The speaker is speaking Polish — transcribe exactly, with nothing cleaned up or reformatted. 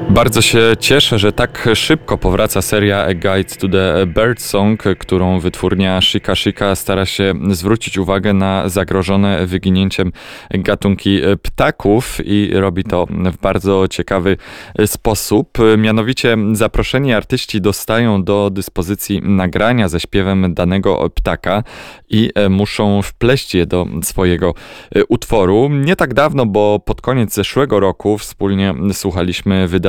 Bardzo się cieszę, że tak szybko powraca seria A Guide to the Birdsong, którą wytwórnia Shika Shika stara się zwrócić uwagę na zagrożone wyginięciem gatunki ptaków i robi to w bardzo ciekawy sposób. Mianowicie zaproszeni artyści dostają do dyspozycji nagrania ze śpiewem danego ptaka i muszą wpleść je do swojego utworu. Nie tak dawno, bo pod koniec zeszłego roku wspólnie słuchaliśmy wydarzenia